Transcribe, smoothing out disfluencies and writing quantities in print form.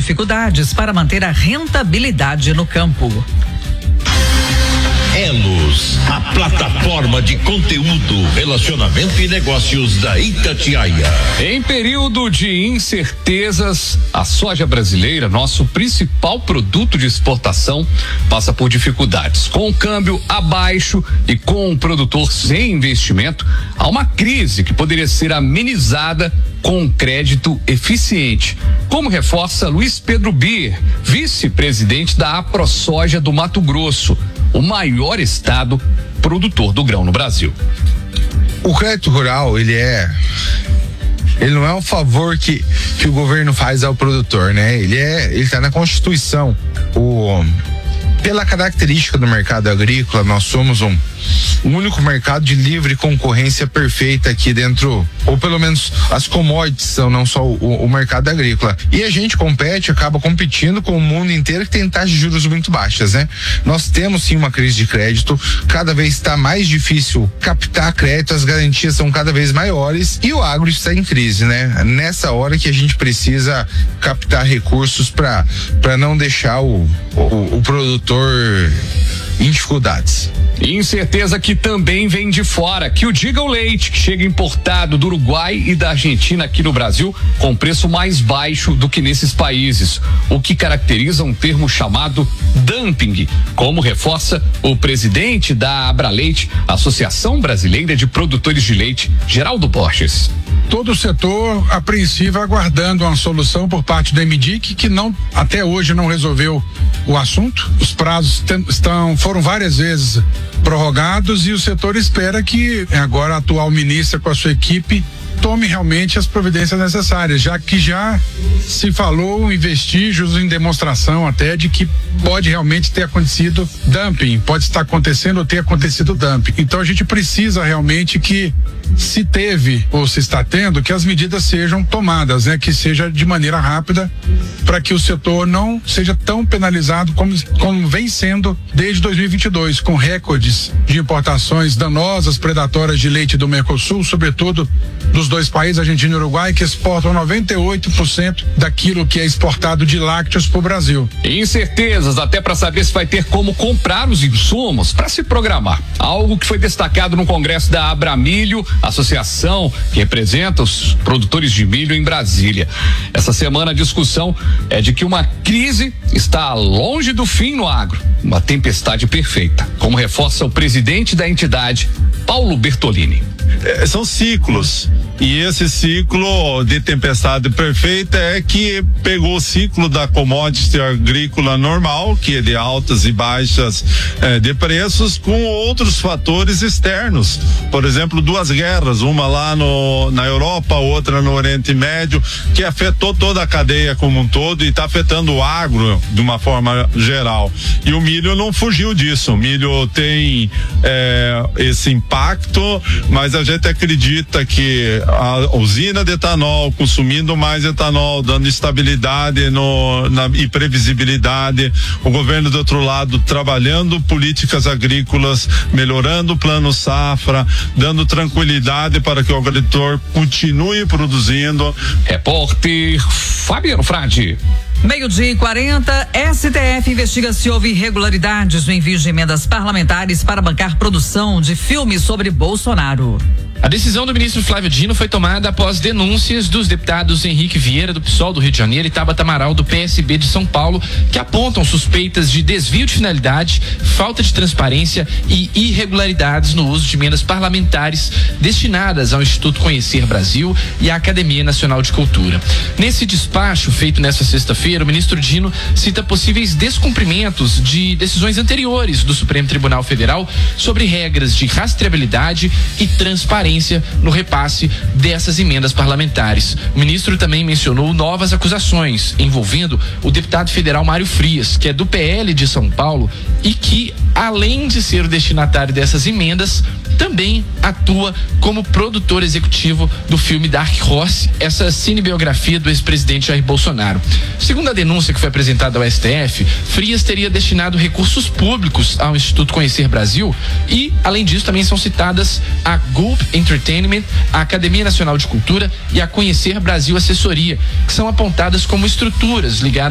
dificuldades para manter a rentabilidade no campo. Elos, a plataforma de conteúdo, relacionamento e negócios da Itatiaia. Em período de incertezas, a soja brasileira, nosso principal produto de exportação, passa por dificuldades. Com o câmbio abaixo e com o produtor sem investimento, há uma crise que poderia ser amenizada com um crédito eficiente, como reforça Luiz Pedro Bier, vice-presidente da AproSoja do Mato Grosso, o maior estado produtor do grão no Brasil. O crédito rural, ele não é um favor que o governo faz ao produtor, né? Ele tá na Constituição. Pela característica do mercado agrícola, nós somos um único mercado de livre concorrência perfeita aqui dentro, ou pelo menos as commodities são, não só o mercado agrícola. E a gente acaba competindo com o mundo inteiro que tem taxas de juros muito baixas, né? Nós temos sim uma crise de crédito, cada vez está mais difícil captar crédito, as garantias são cada vez maiores e o agro está em crise, né? Nessa hora que a gente precisa captar recursos para não deixar o produtor em dificuldades. Incerteza que também vem de fora, que o diga o leite, que chega importado do Uruguai e da Argentina aqui no Brasil com preço mais baixo do que nesses países, o que caracteriza um termo chamado dumping, como reforça o presidente da Abraleite, Associação Brasileira de Produtores de Leite, Geraldo Borges. Todo o setor apreensivo aguardando uma solução por parte do MDIC, que até hoje não resolveu o assunto. Os prazos foram várias vezes prorrogados e o setor espera que agora a atual ministra com a sua equipe tome realmente as providências necessárias, já que já se falou em vestígios, em demonstração até de que pode realmente ter acontecido dumping, pode estar acontecendo ou ter acontecido dumping. Então a gente precisa realmente que se teve ou se está tendo, que as medidas sejam tomadas, né? Que seja de maneira rápida para que o setor não seja tão penalizado como vem sendo desde 2022, com recordes de importações danosas, predatórias de leite do Mercosul, sobretudo dos dois países, Argentina e Uruguai, que exportam 98% daquilo que é exportado de lácteos para o Brasil. Incertezas até para saber se vai ter como comprar os insumos para se programar. Algo que foi destacado no congresso da Abramilho, associação que representa os produtores de milho em Brasília. Essa semana a discussão é de que uma crise está longe do fim no agro, uma tempestade perfeita, como reforça o presidente da entidade, Paulo Bertolini. São ciclos. E esse ciclo de tempestade perfeita é que pegou o ciclo da commodity agrícola normal, que é de altas e baixas de preços, com outros fatores externos. Por exemplo, duas guerras, uma lá na Europa, outra no Oriente Médio, que afetou toda a cadeia como um todo e está afetando o agro de uma forma geral. E o milho não fugiu disso. O milho tem esse impacto, mas a gente acredita que a usina de etanol consumindo mais etanol, dando estabilidade e previsibilidade, o governo do outro lado trabalhando políticas agrícolas, melhorando o plano safra, dando tranquilidade para que o agricultor continue produzindo. Repórter Fabiano Frade. 12:40, STF investiga se houve irregularidades no envio de emendas parlamentares para bancar produção de filmes sobre Bolsonaro. A decisão do ministro Flávio Dino foi tomada após denúncias dos deputados Henrique Vieira, do PSOL do Rio de Janeiro, e Tabata Amaral, do PSB de São Paulo, que apontam suspeitas de desvio de finalidade, falta de transparência e irregularidades no uso de emendas parlamentares destinadas ao Instituto Conhecer Brasil e à Academia Nacional de Cultura. Nesse despacho feito nesta sexta-feira, o ministro Dino cita possíveis descumprimentos de decisões anteriores do Supremo Tribunal Federal sobre regras de rastreabilidade e transparência no repasse dessas emendas parlamentares. O ministro também mencionou novas acusações envolvendo o deputado federal Mário Frias, que é do PL de São Paulo e que, além de ser o destinatário dessas emendas, também atua como produtor executivo do filme Dark Horse, essa cinebiografia do ex-presidente Jair Bolsonaro. Segundo a denúncia que foi apresentada ao STF, Frias teria destinado recursos públicos ao Instituto Conhecer Brasil e, além disso, também são citadas a Gulp Entertainment, a Academia Nacional de Cultura e a Conhecer Brasil Assessoria, que são apontadas como estruturas ligadas